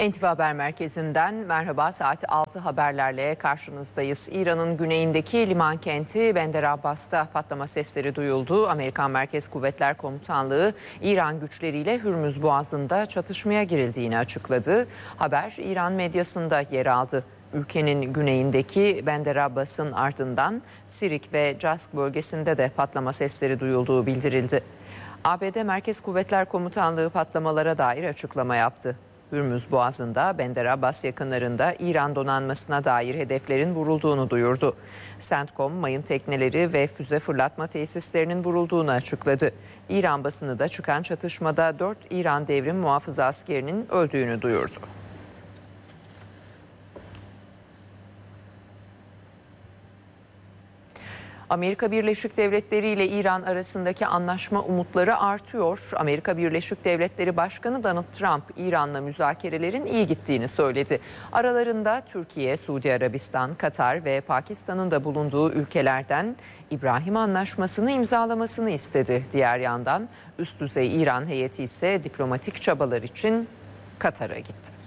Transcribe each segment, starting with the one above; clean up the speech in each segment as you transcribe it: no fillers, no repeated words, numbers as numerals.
NTV Haber Merkezi'nden merhaba, saat 6 haberlerle karşınızdayız. İran'ın güneyindeki liman kenti Bender Abbas'ta patlama sesleri duyuldu. Amerikan Merkez Kuvvetler Komutanlığı İran güçleriyle Hürmüz Boğazı'nda çatışmaya girildiğini açıkladı. Haber İran medyasında yer aldı. Ülkenin güneyindeki Bender Abbas'ın ardından Sirik ve Cask bölgesinde de patlama sesleri duyulduğu bildirildi. ABD Merkez Kuvvetler Komutanlığı patlamalara dair açıklama yaptı. Hürmüz Boğazı'nda Bender Abbas yakınlarında İran donanmasına dair hedeflerin vurulduğunu duyurdu. CENTCOM, mayın tekneleri ve füze fırlatma tesislerinin vurulduğunu açıkladı. İran basını da çıkan çatışmada 4 İran devrim muhafızı askerinin öldüğünü duyurdu. Amerika Birleşik Devletleri ile İran arasındaki anlaşma umutları artıyor. Amerika Birleşik Devletleri Başkanı Donald Trump, İran'la müzakerelerin iyi gittiğini söyledi. Aralarında Türkiye, Suudi Arabistan, Katar ve Pakistan'ın da bulunduğu ülkelerden İbrahim Anlaşması'nı imzalamasını istedi. Diğer yandan üst düzey İran heyeti ise diplomatik çabalar için Katar'a gitti.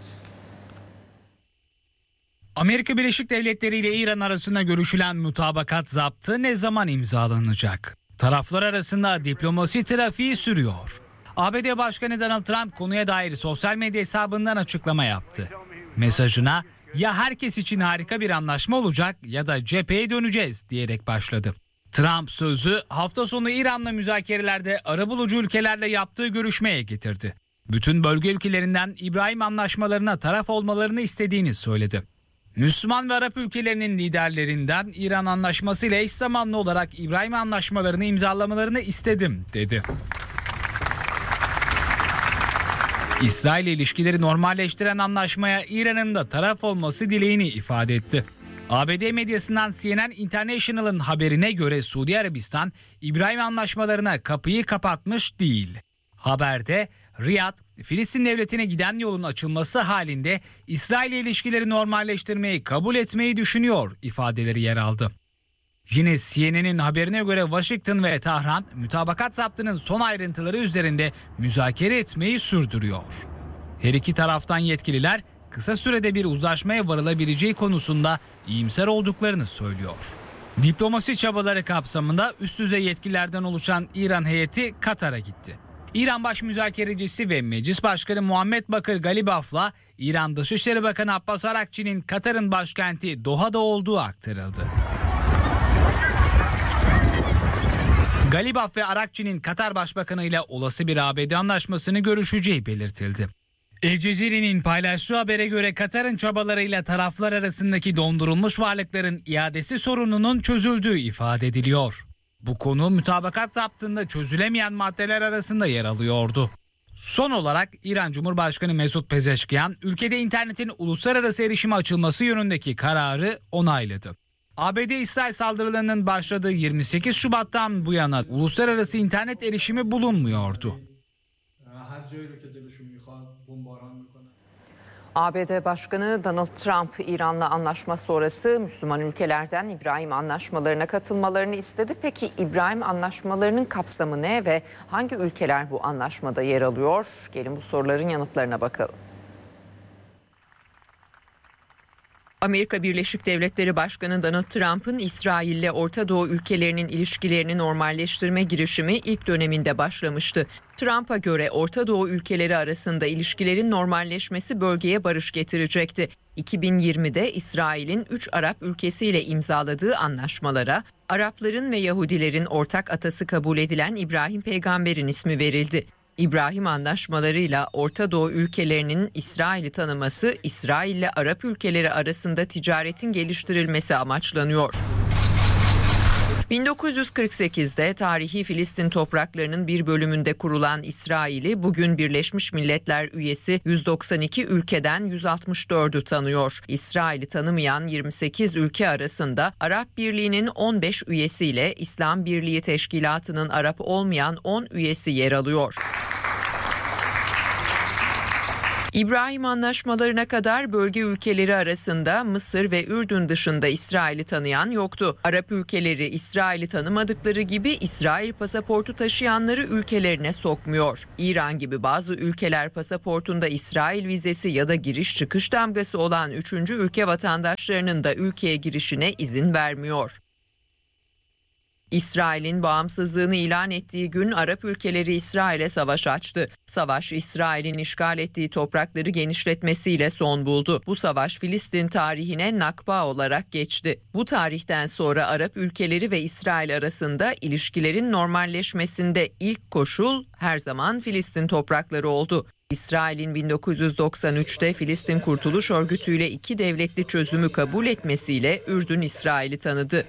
Amerika Birleşik Devletleri ile İran arasında görüşülen mutabakat zaptı ne zaman imzalanacak? Taraflar arasında diplomasi trafiği sürüyor. ABD Başkanı Donald Trump konuya dair sosyal medya hesabından açıklama yaptı. Mesajına "Ya herkes için harika bir anlaşma olacak ya da cepheye döneceğiz" diyerek başladı. Trump sözü hafta sonu İran'la müzakerelerde arabulucu ülkelerle yaptığı görüşmeye getirdi. Bütün bölge ülkelerinden İbrahim Anlaşmalarına taraf olmalarını istediğini söyledi. Müslüman ve Arap ülkelerinin liderlerinden İran Anlaşması ile eş zamanlı olarak İbrahim Anlaşmalarını imzalamalarını istedim dedi. İsrail ile ilişkileri normalleştiren anlaşmaya İran'ın da taraf olması dileğini ifade etti. ABD medyasından CNN International'ın haberine göre Suudi Arabistan İbrahim Anlaşmalarına kapıyı kapatmış değil. Haberde Riyad, Filistin devletine giden yolun açılması halinde İsrail ile ilişkileri normalleştirmeyi kabul etmeyi düşünüyor ifadeleri yer aldı. Yine CNN'in haberine göre Washington ve Tahran mutabakat zaptının son ayrıntıları üzerinde müzakere etmeyi sürdürüyor. Her iki taraftan yetkililer kısa sürede bir uzlaşmaya varılabileceği konusunda iyimser olduklarını söylüyor. Diplomasi çabaları kapsamında üst düzey yetkililerden oluşan İran heyeti Katar'a gitti. İran Baş Müzakerecisi ve Meclis Başkanı Muhammed Bakır Galibaf'la İran Dışişleri Bakanı Abbas Arakçı'nın Katar'ın başkenti Doha'da olduğu aktarıldı. Galibaf ve Arakçı'nın Katar Başbakanı ile olası bir ABD anlaşmasını görüşeceği belirtildi. El Cezire'nin paylaştığı habere göre Katar'ın çabalarıyla taraflar arasındaki dondurulmuş varlıkların iadesi sorununun çözüldüğü ifade ediliyor. Bu konu mutabakat zaptında çözülemeyen maddeler arasında yer alıyordu. Son olarak İran Cumhurbaşkanı Mesut Pezeşkiyan, ülkede internetin uluslararası erişime açılması yönündeki kararı onayladı. ABD-İsrail saldırılarının başladığı 28 Şubat'tan bu yana uluslararası internet erişimi bulunmuyordu. ABD Başkanı Donald Trump, İran'la anlaşma sonrası Müslüman ülkelerden İbrahim Anlaşmalarına katılmalarını istedi. Peki İbrahim Anlaşmalarının kapsamı ne ve hangi ülkeler bu anlaşmada yer alıyor? Gelin bu soruların yanıtlarına bakalım. Amerika Birleşik Devletleri Başkanı Donald Trump'ın İsrail ile Orta Doğu ülkelerinin ilişkilerini normalleştirme girişimi ilk döneminde başlamıştı. Trump'a göre Orta Doğu ülkeleri arasında ilişkilerin normalleşmesi bölgeye barış getirecekti. 2020'de İsrail'in 3 Arap ülkesiyle imzaladığı anlaşmalara Arapların ve Yahudilerin ortak atası kabul edilen İbrahim peygamberin ismi verildi. İbrahim Anlaşmalarıyla Orta Doğu ülkelerinin İsrail'i tanıması, İsrail ile Arap ülkeleri arasında ticaretin geliştirilmesi amaçlanıyor. 1948'de tarihi Filistin topraklarının bir bölümünde kurulan İsrail'i bugün Birleşmiş Milletler üyesi 192 ülkeden 164'ü tanıyor. İsrail'i tanımayan 28 ülke arasında Arap Birliği'nin 15 üyesiyle İslam Birliği Teşkilatı'nın Arap olmayan 10 üyesi yer alıyor. İbrahim Anlaşmalarına kadar bölge ülkeleri arasında Mısır ve Ürdün dışında İsrail'i tanıyan yoktu. Arap ülkeleri İsrail'i tanımadıkları gibi İsrail pasaportu taşıyanları ülkelerine sokmuyor. İran gibi bazı ülkeler pasaportunda İsrail vizesi ya da giriş çıkış damgası olan 3. ülke vatandaşlarının da ülkeye girişine izin vermiyor. İsrail'in bağımsızlığını ilan ettiği gün Arap ülkeleri İsrail'e savaş açtı. Savaş, İsrail'in işgal ettiği toprakları genişletmesiyle son buldu. Bu savaş Filistin tarihine Nakba olarak geçti. Bu tarihten sonra Arap ülkeleri ve İsrail arasında ilişkilerin normalleşmesinde ilk koşul her zaman Filistin toprakları oldu. İsrail'in 1993'te Filistin Kurtuluş Örgütü ile 2 devletli çözümü kabul etmesiyle Ürdün İsrail'i tanıdı.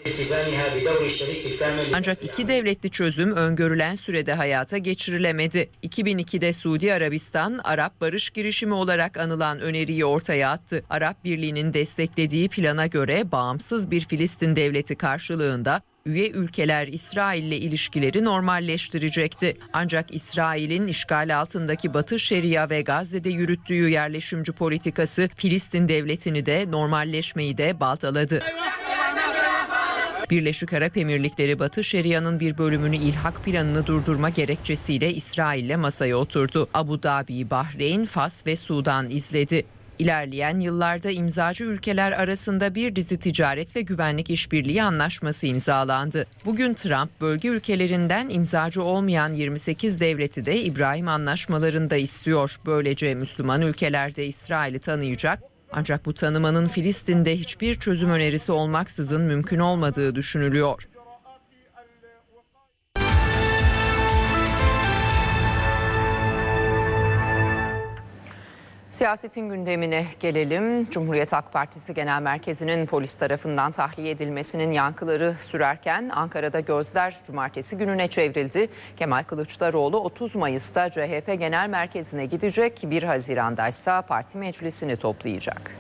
Ancak 2 devletli çözüm öngörülen sürede hayata geçirilemedi. 2002'de Suudi Arabistan, Arap barış girişimi olarak anılan öneriyi ortaya attı. Arap Birliği'nin desteklediği plana göre bağımsız bir Filistin devleti karşılığında üye ülkeler İsrail'le ilişkileri normalleştirecekti. Ancak İsrail'in işgal altındaki Batı Şeria ve Gazze'de yürüttüğü yerleşimci politikası Filistin devletini de normalleşmeyi de baltaladı. Birleşik Arap Emirlikleri Batı Şeria'nın bir bölümünü ilhak planını durdurma gerekçesiyle İsrail'le masaya oturdu. Abu Dhabi, Bahreyn, Fas ve Sudan izledi. İlerleyen yıllarda imzacı ülkeler arasında bir dizi ticaret ve güvenlik işbirliği anlaşması imzalandı. Bugün Trump bölge ülkelerinden imzacı olmayan 28 devleti de İbrahim Anlaşmalarında istiyor. Böylece Müslüman ülkelerde İsrail'i tanıyacak. Ancak bu tanımanın Filistin'de hiçbir çözüm önerisi olmaksızın mümkün olmadığı düşünülüyor. Siyasetin gündemine gelelim. Cumhuriyet Halk Partisi Genel Merkezi'nin polis tarafından tahliye edilmesinin yankıları sürerken Ankara'da gözler cumartesi gününe çevrildi. Kemal Kılıçdaroğlu 30 Mayıs'ta CHP Genel Merkezi'ne gidecek, 1 Haziran'da ise parti meclisini toplayacak.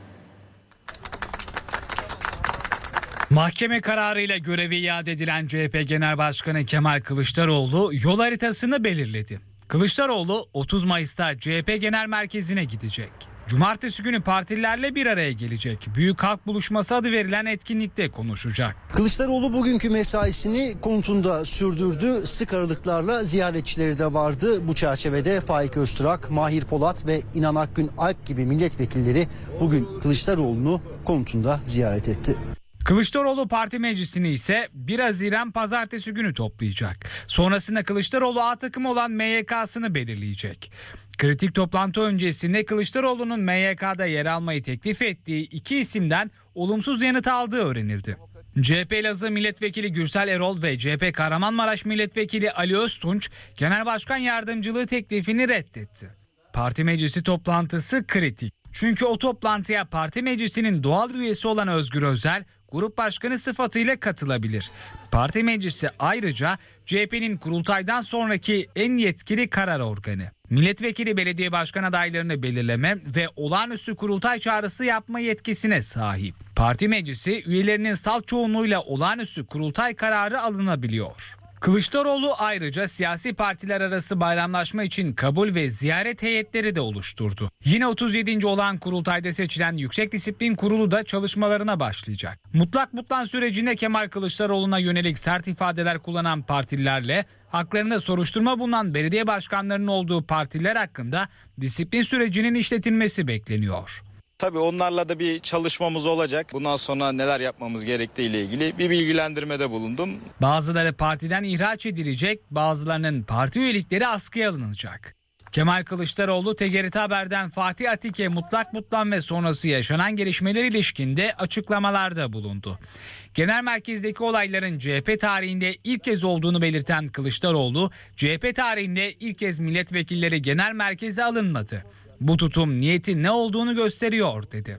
Mahkeme kararıyla görevi iade edilen CHP Genel Başkanı Kemal Kılıçdaroğlu yol haritasını belirledi. Kılıçdaroğlu 30 Mayıs'ta CHP Genel Merkezi'ne gidecek. Cumartesi günü partililerle bir araya gelecek. Büyük Halk Buluşması adı verilen etkinlikte konuşacak. Kılıçdaroğlu bugünkü mesaisini konutunda sürdürdü. Sık aralıklarla ziyaretçileri de vardı. Bu çerçevede Faik Öztürk, Mahir Polat ve İnan Akgün Alp gibi milletvekilleri bugün Kılıçdaroğlu'nu konutunda ziyaret etti. Kılıçdaroğlu parti meclisini ise 1 Haziran pazartesi günü toplayacak. Sonrasında Kılıçdaroğlu A takımı olan MYK'sını belirleyecek. Kritik toplantı öncesinde Kılıçdaroğlu'nun MYK'da yer almayı teklif ettiği 2 isimden olumsuz yanıt aldığı öğrenildi. CHP Elazığ Milletvekili Gürsel Erol ve CHP Kahramanmaraş Milletvekili Ali Öztunç Genel Başkan Yardımcılığı teklifini reddetti. Parti meclisi toplantısı kritik. Çünkü o toplantıya parti meclisinin doğal üyesi olan Özgür Özel grup başkanı sıfatıyla katılabilir. Parti meclisi ayrıca CHP'nin kurultaydan sonraki en yetkili karar organı. Milletvekili belediye başkan adaylarını belirleme ve olağanüstü kurultay çağrısı yapma yetkisine sahip. Parti meclisi üyelerinin salt çoğunluğuyla olağanüstü kurultay kararı alınabiliyor. Kılıçdaroğlu ayrıca siyasi partiler arası bayramlaşma için kabul ve ziyaret heyetleri de oluşturdu. Yine 37. olan kurultayda seçilen Yüksek Disiplin Kurulu da çalışmalarına başlayacak. Mutlak butlan sürecinde Kemal Kılıçdaroğlu'na yönelik sert ifadeler kullanan partililerle haklarında soruşturma bulunan belediye başkanlarının olduğu partiler hakkında disiplin sürecinin işletilmesi bekleniyor. Tabii onlarla da bir çalışmamız olacak. Bundan sonra neler yapmamız gerektiği ile ilgili bir bilgilendirmede bulundum. Bazıları partiden ihraç edilecek, bazılarının parti üyelikleri askıya alınacak. Kemal Kılıçdaroğlu TGRT Haber'den Fatih Atike mutlak butlan ve sonrası yaşanan gelişmeler ilişkinde açıklamalarda bulundu. Genel merkezdeki olayların CHP tarihinde ilk kez olduğunu belirten Kılıçdaroğlu, CHP tarihinde ilk kez milletvekilleri genel merkeze alınmadı. Bu tutum niyetin ne olduğunu gösteriyor dedi.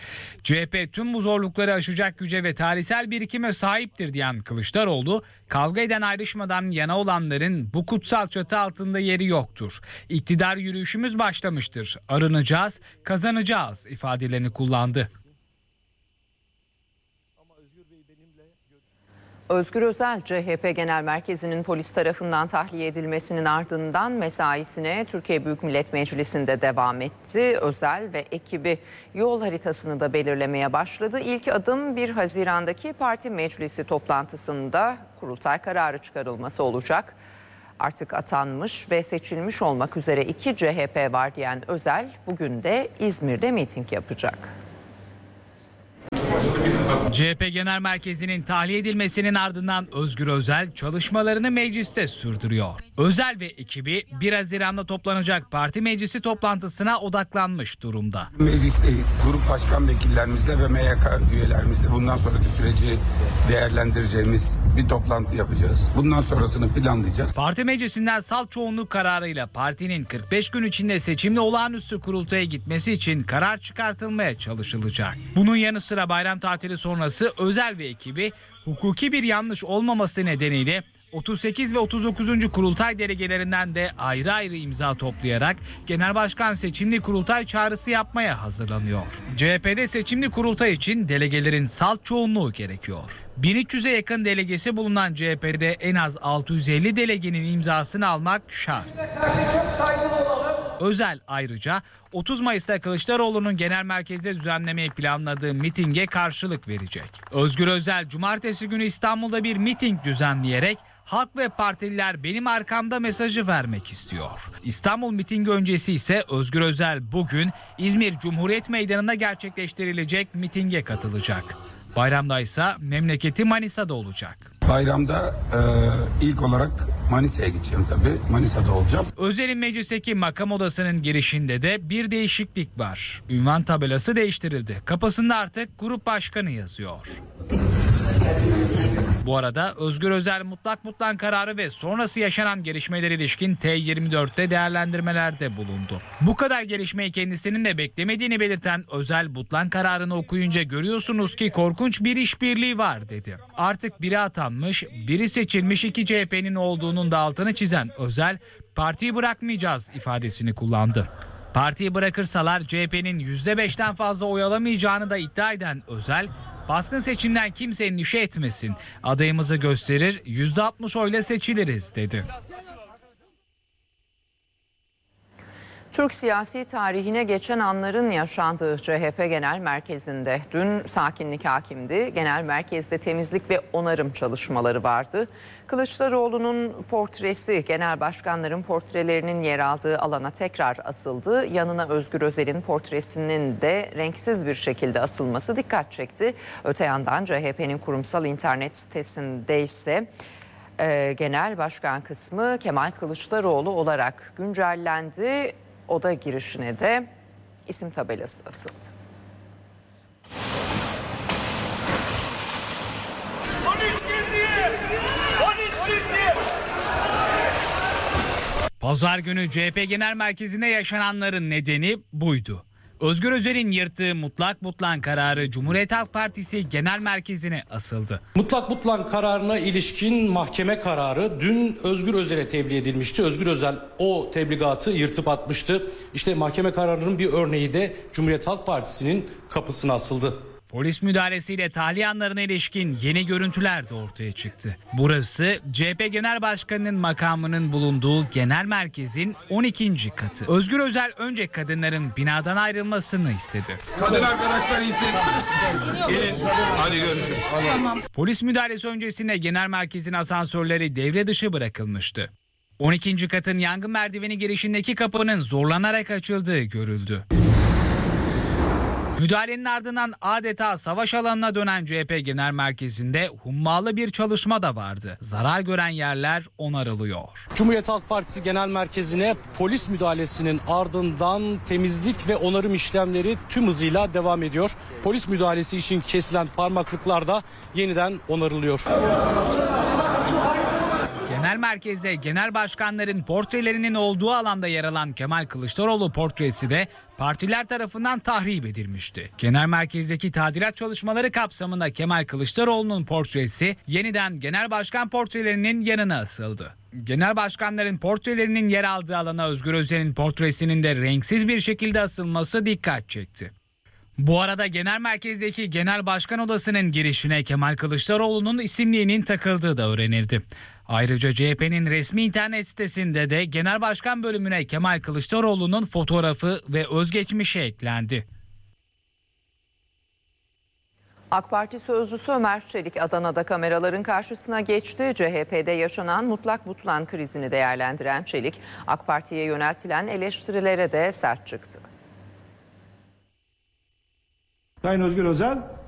CHP tüm bu zorlukları aşacak güce ve tarihsel birikime sahiptir diyen Kılıçdaroğlu, kavga eden ayrışmadan yana olanların bu kutsal çatı altında yeri yoktur. İktidar yürüyüşümüz başlamıştır. Arınacağız, kazanacağız ifadelerini kullandı. Özgür Özel, CHP Genel Merkezi'nin polis tarafından tahliye edilmesinin ardından mesaisine Türkiye Büyük Millet Meclisi'nde devam etti. Özel ve ekibi yol haritasını da belirlemeye başladı. İlk adım 1 Haziran'daki parti meclisi toplantısında kurultay kararı çıkarılması olacak. Artık atanmış ve seçilmiş olmak üzere 2 CHP var diyen Özel bugün de İzmir'de miting yapacak. CHP Genel Merkezi'nin tahliye edilmesinin ardından Özgür Özel çalışmalarını mecliste sürdürüyor. Özel ve ekibi 1 Haziran'da toplanacak parti meclisi toplantısına odaklanmış durumda. Meclisteyiz. Grup başkan vekillerimizle ve MYK üyelerimizle bundan sonraki süreci değerlendireceğimiz bir toplantı yapacağız. Bundan sonrasını planlayacağız. Parti meclisinden salt çoğunluk kararıyla partinin 45 gün içinde seçimli olağanüstü kurultaya gitmesi için karar çıkartılmaya çalışılacak. Bunun yanı sıra bayram tatili sonrası Özel ve ekibi hukuki bir yanlış olmaması nedeniyle 38 ve 39. kurultay delegelerinden de ayrı ayrı imza toplayarak genel başkan seçimli kurultay çağrısı yapmaya hazırlanıyor. CHP'de seçimli kurultay için delegelerin salt çoğunluğu gerekiyor. 1300'e yakın delegesi bulunan CHP'de en az 650 delegenin imzasını almak şart. Özel ayrıca 30 Mayıs'ta Kılıçdaroğlu'nun genel merkezde düzenlemeyi planladığı mitinge karşılık verecek. Özgür Özel cumartesi günü İstanbul'da bir miting düzenleyerek halk ve partililer benim arkamda mesajı vermek istiyor. İstanbul mitingi öncesi ise Özgür Özel bugün İzmir Cumhuriyet Meydanı'nda gerçekleştirilecek mitinge katılacak. Bayramda ise memleketi Manisa'da olacak. Bayramda ilk olarak Manisa'ya gideceğim tabii. Manisa'da olacağım. Özel'in meclisteki makam odasının girişinde de bir değişiklik var. Ünvan tabelası değiştirildi. Kapısında artık grup başkanı yazıyor. Bu arada Özgür Özel mutlak kararı ve sonrası yaşanan gelişmelere ilişkin T24'te değerlendirmelerde bulundu. Bu kadar gelişmeyi kendisinin de beklemediğini belirten Özel mutlak kararını okuyunca görüyorsunuz ki korkunç bir işbirliği var dedi. Artık biri atanmış, biri seçilmiş 2 CHP'nin olduğunun da altını çizen Özel, partiyi bırakmayacağız ifadesini kullandı. Partiyi bırakırsalar CHP'nin %5'ten fazla oy alamayacağını da iddia eden Özel, baskın seçimden kimse endişe etmesin. Adayımızı gösterir, %60 oyla seçiliriz dedi. Türk siyasi tarihine geçen anların yaşandığı CHP Genel Merkezi'nde dün sakinlik hakimdi. Genel Merkez'de temizlik ve onarım çalışmaları vardı. Kılıçdaroğlu'nun portresi, genel başkanların portrelerinin yer aldığı alana tekrar asıldı. Yanına Özgür Özel'in portresinin de renksiz bir şekilde asılması dikkat çekti. Öte yandan CHP'nin kurumsal internet sitesinde ise genel başkan kısmı Kemal Kılıçdaroğlu olarak güncellendi. Oda girişine de isim tabelası asıldı. Pazar günü CHP Genel Merkezi'nde yaşananların nedeni buydu. Özgür Özel'in yırttığı mutlak kararı Cumhuriyet Halk Partisi Genel Merkezi'ne asıldı. Mutlak kararına ilişkin mahkeme kararı dün Özgür Özel'e tebliğ edilmişti. Özgür Özel o tebligatı yırtıp atmıştı. İşte mahkeme kararının bir örneği de Cumhuriyet Halk Partisi'nin kapısına asıldı. Polis müdahalesiyle tahliye anlarına ilişkin yeni görüntüler de ortaya çıktı. Burası CHP Genel Başkanı'nın makamının bulunduğu genel merkezin 12. katı. Özgür Özel önce kadınların binadan ayrılmasını istedi. Kadın arkadaşlar iyisin. Gelin. Hadi görüşürüz. Tamam. Polis müdahalesi öncesinde genel merkezin asansörleri devre dışı bırakılmıştı. 12. katın yangın merdiveni girişindeki kapının zorlanarak açıldığı görüldü. Müdahalenin ardından adeta savaş alanına dönen CHP Genel Merkezi'nde hummalı bir çalışma da vardı. Zarar gören yerler onarılıyor. Cumhuriyet Halk Partisi Genel Merkezi'ne polis müdahalesinin ardından temizlik ve onarım işlemleri tüm hızıyla devam ediyor. Polis müdahalesi için kesilen parmaklıklar da yeniden onarılıyor. Genel merkezde genel başkanların portrelerinin olduğu alanda yer alan Kemal Kılıçdaroğlu portresi de partiler tarafından tahrip edilmişti. Genel merkezdeki tadilat çalışmaları kapsamında Kemal Kılıçdaroğlu'nun portresi yeniden genel başkan portrelerinin yanına asıldı. Genel başkanların portrelerinin yer aldığı alana Özgür Özel'in portresinin de renksiz bir şekilde asılması dikkat çekti. Bu arada genel merkezdeki Genel Başkan Odası'nın girişine Kemal Kılıçdaroğlu'nun isimliğinin takıldığı da öğrenildi. Ayrıca CHP'nin resmi internet sitesinde de Genel Başkan bölümüne Kemal Kılıçdaroğlu'nun fotoğrafı ve özgeçmişi eklendi. AK Parti sözcüsü Ömer Çelik Adana'da kameraların karşısına geçti. CHP'de yaşanan mutlak butlan krizini değerlendiren Çelik, AK Parti'ye yöneltilen eleştirilere de sert çıktı. Sayın Özgür Özel